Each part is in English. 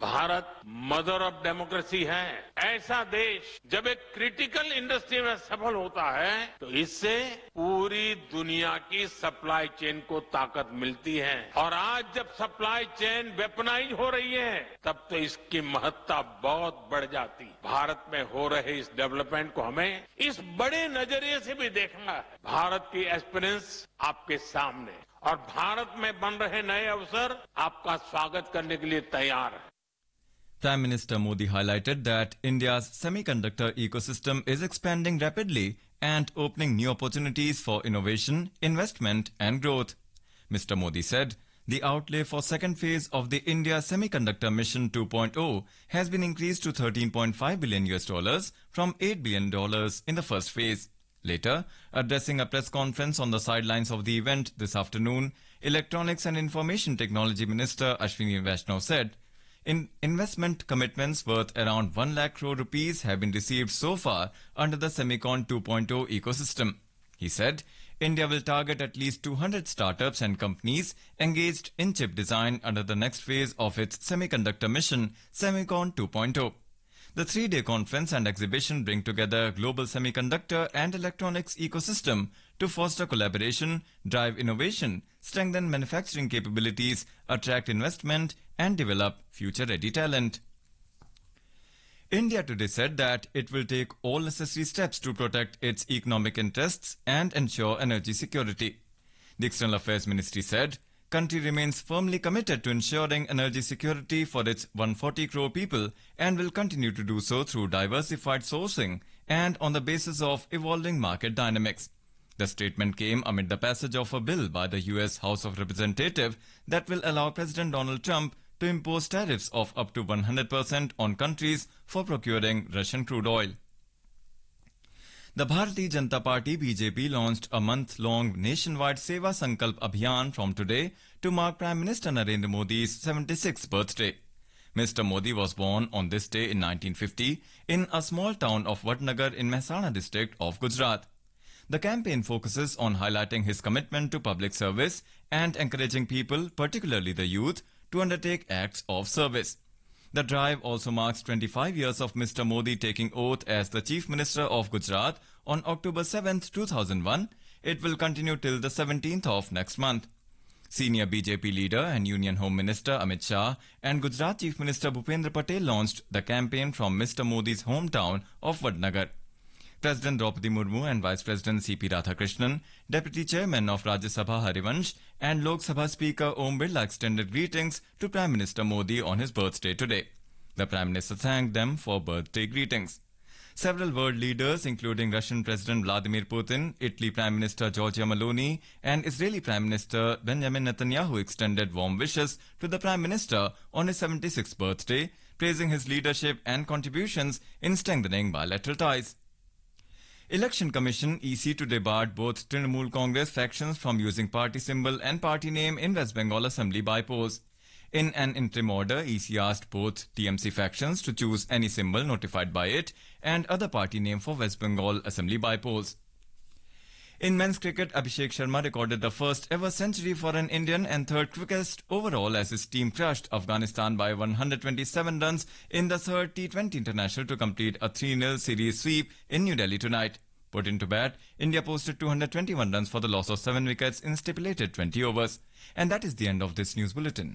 Bharat mother of democracy है। ऐसा देश जब एक क्रिटिकल इंडस्ट्री में सफल होता है तो इससे पूरी दुनिया की सप्लाई चेन को ताकत मिलती है। और आज जब सप्लाई चेन वेपनाइज हो रही है तब तो इसकी महत्ता बहुत बढ़ जाती है। भारत में हो रहे इस डेवलपमेंट को हमें इस बड़े नजरिए से भी देखना है। भारत की एस्पिरेंस आपके सामने और भारत में बन रहे नए अवसर आपका स्वागत करने के लिए तैयार है। Prime Minister Modi highlighted that India's semiconductor ecosystem is expanding rapidly and opening new opportunities for innovation, investment and growth. Mr. Modi said the outlay for second phase of the India Semiconductor Mission 2.0 has been increased to $13.5 billion from $8 billion in the first phase. Later, addressing a press conference on the sidelines of the event this afternoon, Electronics and Information Technology Minister Ashwini Vaishnaw said, investment commitments worth around 1 lakh crore rupees have been received so far under the Semicon 2.0 ecosystem. He said, India will target at least 200 startups and companies engaged in chip design under the next phase of its semiconductor mission, Semicon 2.0. The three-day conference and exhibition bring together global semiconductor and electronics ecosystem to foster collaboration, drive innovation, strengthen manufacturing capabilities, attract investment, and develop future-ready talent. India today said that it will take all necessary steps to protect its economic interests and ensure energy security. The External Affairs Ministry said, country remains firmly committed to ensuring energy security for its 140 crore people and will continue to do so through diversified sourcing and on the basis of evolving market dynamics. The statement came amid the passage of a bill by the US House of Representatives that will allow President Donald Trump to impose tariffs of up to 100% on countries for procuring Russian crude oil. The Bharatiya Janata Party BJP launched a month-long nationwide Seva Sankalp Abhiyan from today to mark Prime Minister Narendra Modi's 76th birthday. Mr. Modi was born on this day in 1950 in a small town of Vadnagar in Mehsana district of Gujarat. The campaign focuses on highlighting his commitment to public service and encouraging people, particularly the youth, to undertake acts of service. The drive also marks 25 years of Mr. Modi taking oath as the Chief Minister of Gujarat on October 7, 2001. It will continue till the 17th of next month. Senior BJP leader and Union Home Minister Amit Shah and Gujarat Chief Minister Bhupendra Patel launched the campaign from Mr. Modi's hometown of Vadnagar. President Draupadi Murmu and Vice President C.P. Radhakrishnan, Deputy Chairman of Rajya Sabha Harivansh and Lok Sabha Speaker Om Birla extended greetings to Prime Minister Modi on his birthday today. The Prime Minister thanked them for birthday greetings. Several world leaders, including Russian President Vladimir Putin, Italy Prime Minister Giorgia Meloni, and Israeli Prime Minister Benjamin Netanyahu extended warm wishes to the Prime Minister on his 76th birthday, praising his leadership and contributions in strengthening bilateral ties. Election Commission EC today barred both Trinamool Congress factions from using party symbol and party name in West Bengal Assembly by polls. In an interim order, EC asked both TMC factions to choose any symbol notified by it and other party name for West Bengal Assembly by polls. In men's cricket, Abhishek Sharma recorded the first ever century for an Indian and third quickest overall as his team crushed Afghanistan by 127 runs in the third T20 international to complete a 3-0 series sweep in New Delhi tonight. Put into bat, India posted 221 runs for the loss of 7 wickets in stipulated 20 overs. And that is the end of this news bulletin.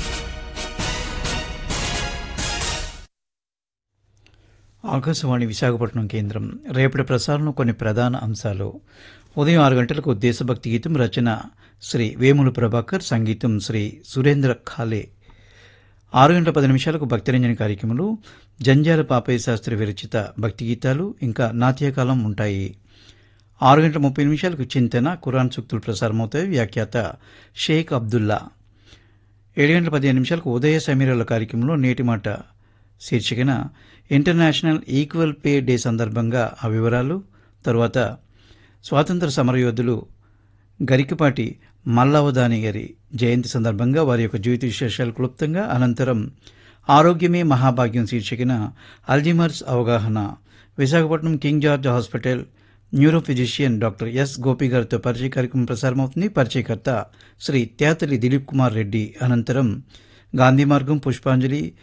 Akashvani Visakhapatnam కేంద్రం రేపటి ప్రసారంలో కొన్ని ప్రధాన అంశాలు. ఉదయం 6 గంటలకు దేశభక్తి గీతం, రచన శ్రీ వేముల ప్రభాకర్, సంగీతం శ్రీ సురేంద్ర ఖాలే. 6 గంటల 10 నిమిషాలకు భక్తిరంజని కార్యక్రమంలో జంజాల పాపయ్య శాస్త్రి విరచిత భక్తి గీతాలు ఇంకా నాట్యకాలం ఉంటాయి. 6 గంటల 30 నిమిషాలకు చింతన, ఖురాన్ సూక్తులు ప్రసారమవుతాయి. వ్యాఖ్యాత షేక్ అబ్దుల్లా. 7 గంటల 15 నిమిషాలకు ఉదయ సమీరాల కార్యక్రమంలో నేటి మాట శీర్షికన ఇంటర్నేషనల్ ఈక్వల్ పే డే సందర్భంగా ఆ వివరాలు, తరువాత స్వాతంత్ర సమరయోధులు గరికపాటి మల్లావదాని గారి జయంతి సందర్భంగా వారి యొక్క జీవిత విశేషాలు క్లుప్తంగా, అనంతరం ఆరోగ్యమే మహాభాగ్యం శీర్షికన అల్జీమర్స్ అవగాహన, Visakhapatnam king George hospital neuro physician doctor yes Gopi గారితో పరిచయ కార్యక్రమం ప్రసారమవుతుంది. పరిచయకర్త శ్రీ తేతలి దిలీప్ కుమార్ రెడ్డి. అనంతరం గాంధీ మార్గం, పుష్పాంజలి,